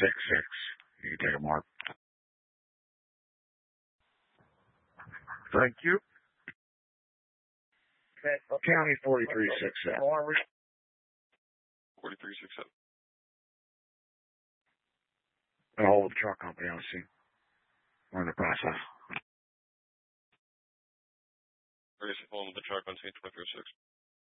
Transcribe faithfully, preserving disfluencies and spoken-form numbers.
six six. You can take a mark. Thank you. County forty-three six seven. forty-three six seven. A hold of the truck company, I see. We're in the process. Race hold of the truck on scene twenty-three six.